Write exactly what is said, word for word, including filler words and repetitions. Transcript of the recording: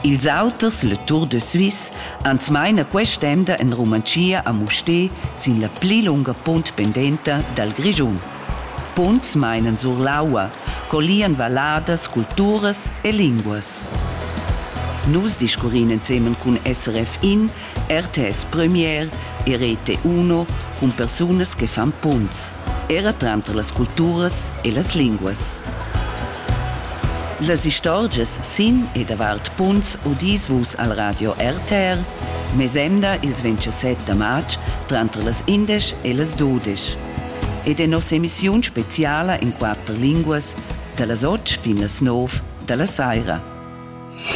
Ils auters, le Tour de Suisse, han smaina quest'emda en Romancia a Mustér sin la pli lunga punt pendenta dal Grischun. Punts meinen sur l'aua, collian valadas, culturas e linguas. Nus discurin insieme con S R F in, R T S Premier e Rete Uno con personas che fan punts, era tra las culturas e las linguas. Las istorgias sin e davart punts udis vus al radio R T R, mesemda ils ventisette maig tra las indes e las dudes. Ed è nos emissiun speciala in quattro linguas, da las otg fin las nov da la saira.